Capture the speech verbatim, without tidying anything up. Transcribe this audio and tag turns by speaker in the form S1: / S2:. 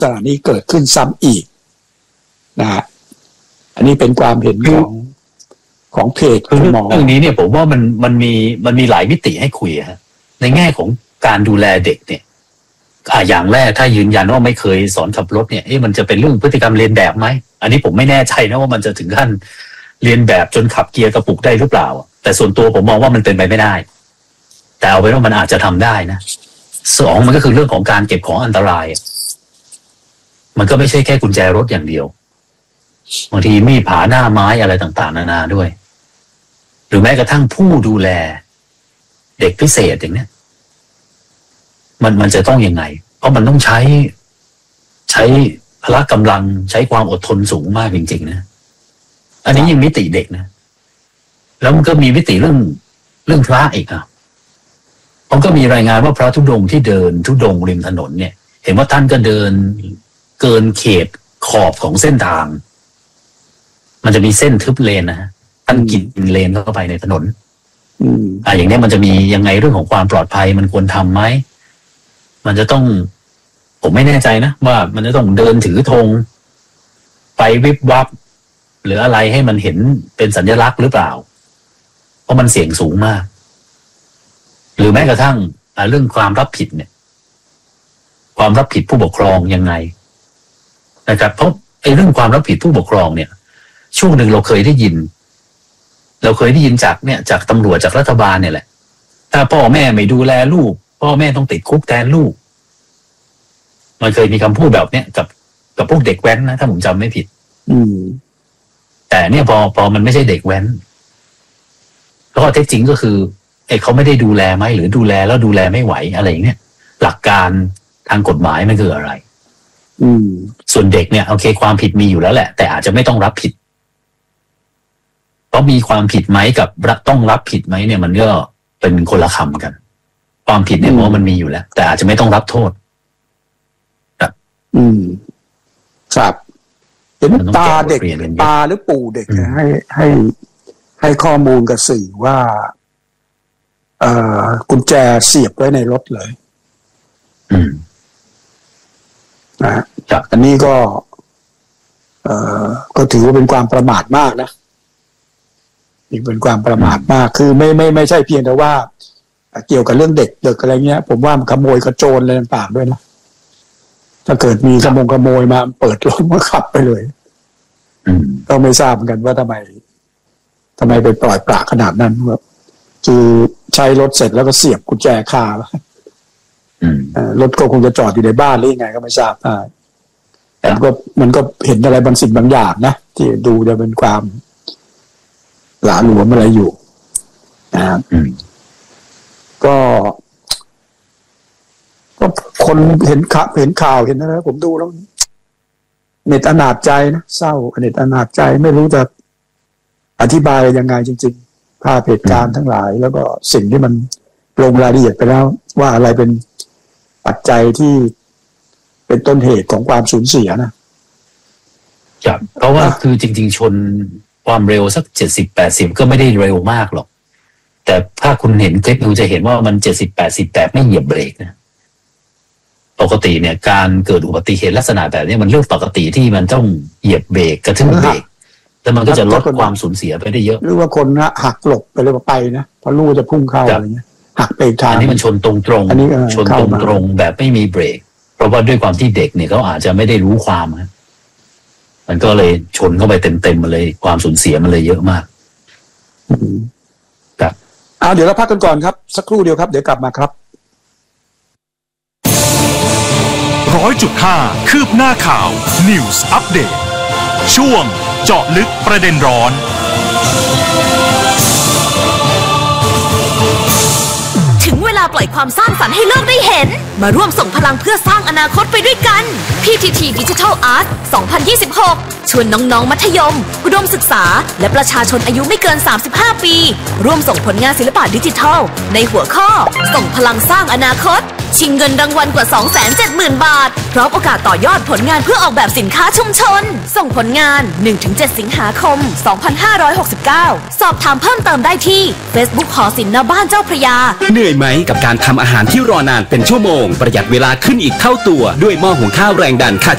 S1: ษณะนี้เกิดขึ้นซ้ำอีกนะฮะอันนี้เป็นความเห็นของของเพจคุณหมอ
S2: เรื่องนี้เนี่ยผมว่ามันมันมีมันมีหลายมิติให้คุยฮะในแง่ของการดูแลเด็กเนี่ยอ่าอย่างแรกถ้ายืนยันว่าไม่เคยสอนขับรถเนี่ยเอ๊ะมันจะเป็นเรื่องพฤติกรรมเลียนแบบไหมอันนี้ผมไม่แน่ใจนะว่ามันจะถึงขั้นเลียนแบบจนขับเกียร์กระปุกได้หรือเปล่าแต่ส่วนตัวผมมองว่ามันเป็นไปไม่ได้แต่เอาไว้ว่ามันอาจจะทำได้นะสองมันก็คือเรื่องของการเก็บของอันตรายมันก็ไม่ใช่แค่กุญแจรถอย่างเดียวบางทีมีดผาหน้าไม้อะไรต่างๆนานาด้วยหรือแม้กระทั่งผู้ดูแลเด็กพิเศษอย่างเนี้ยมันมันจะต้องยังไงเพราะมันต้องใช้ใช้พละกำลังใช้ความอดทนสูงมากจริงๆนะอันนี้ยังมิติเด็กนะแล้วมันก็มีมิติเรื่องเรื่องพระอีกอ่ะผมก็มีรายงานว่าพระธุดงค์ที่เดินธุดงค์ริมถนนเนี่ยเห็นว่าท่านก็เดินเกินเขตขอบของเส้นทางมันจะมีเส้นทึบเลนนะฮะท่านกินเลนเข้าไปในถนนอ่าอย่างนี้มันจะมียังไงเรื่องของความปลอดภัยมันควรทำไหมมันจะต้องผมไม่แน่ใจนะว่ามันจะต้องเดินถือธงไปวิบวับหรืออะไรให้มันเห็นเป็นสัญลักษณ์หรือเปล่าเพราะมันเสี่ยงสูงมากหรือแม้กระทั่งเรื่องความรับผิดเนี่ยความรับผิดผู้ปกครองยังไงนะครับเพราะไอ้เรื่องความรับผิดผู้ปกครองเนี่ยช่วงหนึ่งเราเคยได้ยินเราเคยได้ยินจากเนี่ยจากตำรวจจากรัฐบาลเนี่ยแหละถ้าพ่อแม่ไม่ดูแลลูกพ่อแม่ต้องติดคุกแทนลูกมันเคยมีคำพูดแบบเนี้ยกับกับพวกเด็กแว้นนะถ้าผมจำไม่ผิดอืมแต่เนี่ยพอพอมันไม่ใช่เด็กแว้นแล้วก็เท็จจริงก็คือไอ้เขาไม่ได้ดูแลไหมหรือดูแลแล้วดูแลไม่ไหวอะไรอย่างเนี้ยหลักการทางกฎหมายมันคืออะไรอืมส่วนเด็กเนี่ยโอเคความผิดมีอยู่แล้วแหละแต่อาจจะไม่ต้องรับผิดเพราะมีความผิดไหมกับต้องรับผิดไหมเนี่ยมันก็เป็นคนละคำกันความผิดเนี่ยเพราะมันมีอยู่แล้วแต่อาจจะไม่ต้องรับโทษครับอืมครับเห็นตาเด็กตาหรือปู่เด็กให้ให้ให้ข้อมูลกับสื่อว่าเอ่อกุญแจเสียบไว้ในรถเลยอืมนะอันนี้ก็เอ่อก็ถือว่าเป็นความประมาทมากนะอีกเป็นความประมาทมากคือไม่ไม่ไม่ใช่เพียงแต่ว่าเกี่ยวกับเรื่องเด็กเด็กอะไรเงี้ยผมว่ามันขโมยกระโจนอะไรต่างๆด้วยนะถ้าเกิดมีขโมยขโมยมาเปิดรถมาขับไปเลยก็ไม่ทราบเหมือนกันว่าทำไมทำไมไปปล่อยปละขนาดนั้นแบบคือใช้รถเสร็จแล้วก็เสียบกุญแจคารถก็คงจะจอดอยู่ในบ้านหรือยังไงก็ไม่ทราบอ่าแต่ก็มันก็เห็นอะไรบางสิ่งบางอย่างนะที่ดูจะเป็นความหลาหลวมอะไรอยู่นะครับก็ก็คนเห็นข่าวเห็นข่าวเห็นอะไรผมดูแล้วเน็ตอนาถใจนะเศร้าเน็ตอนาถใจไม่รู้จะอธิบายยังไงจริงๆภาพเหตุการณ์ทั้งหลายแล้วก็สิ่งที่มันลงรายละเอียดไปแล้วว่าอะไรเป็นปัจจัยที่เป็นต้นเหตุของความสูญเสียนะครับเพราะว่าคือจริงๆชนความเร็วสักเจ็ดสิบแปดสิบก็ไม่ได้เร็วมากหรอกแต่ถ้าคุณเห็นคลิปคุณจะเห็นว่ามันเจ็ดสิบแปดสิบแต่ไม่เหยียบเบรกนะปกติเนี่ยการเกิดอุบัติเหตุลักษณะแบบนี้มันเรื่องปกติที่มันต้องเหยียบเบรกกระทืบเบรกแล้วมันก็จะลดความสูญเสียไปได้เยอะหรือว่าคนนะหักหลบไปเลยไปนะเพราะลูกจะพุ่งเข้าอะไรเงี้ยหักเบรกทางอันนี้มันชนตรงตรงชนตรงตรงแบบไม่มีเบรกเพราะว่าด้วยความที่เด็กเนี่ยเขาอาจจะไม่ได้รู้ความนะมันก็เลยชนเข้าไปเต็มๆมาเลยความสูญเสียมันเลยเยอะมากครับเอาเดี๋ยวเราพักกันก่อนครับสักครู่เดียวครับเดี๋ยวกลับมาครับ
S3: ร้อยจุดห้าคืบหน้าข่าว News Update ช่วงเจาะลึกประเด็นร้อน
S4: ถึงเวลาปล่อยความสร้างสรรค์ให้โลกได้เห็นมาร่วมส่งพลังเพื่อสร้างอนาคตไปด้วยกัน พี ที ที Digital Art สองพันยี่สิบหกชวนน้องๆมัธยมอุดมศึกษาและประชาชนอายุไม่เกินสามสิบห้าปีร่วมส่งผลงานศิลปะดิจิทัลในหัวข้อส่งพลังสร้างอนาคตชิงเงินรางวัลกว่า สองแสนเจ็ดหมื่น บาทพร้อมโอกาสต่อยอดผลงานเพื่อออกแบบสินค้าชุมชนส่งผลงาน หนึ่งถึงเจ็ด สิงหาคม สองพันห้าร้อยหกสิบเก้า สอบถามเพิ่มเติมได้ที่ Facebook หอศิลป์ณบ้านเจ้าพระยา
S5: เหนื่อยไหมกับการทำอาหารที่รอนานเป็นชั่วโมงประหยัดเวลาขึ้นอีกเท่าตัวด้วยหม้อหุงข้าวแรงดันคา